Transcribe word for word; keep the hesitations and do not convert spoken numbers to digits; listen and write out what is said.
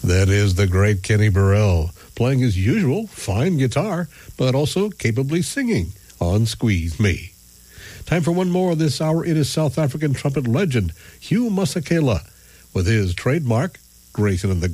That is the great Kenny Burrell, playing his usual fine guitar, but also capably singing on Squeeze Me. Time for one more this hour. It is South African trumpet legend Hugh Masekela with his trademark Grayson and the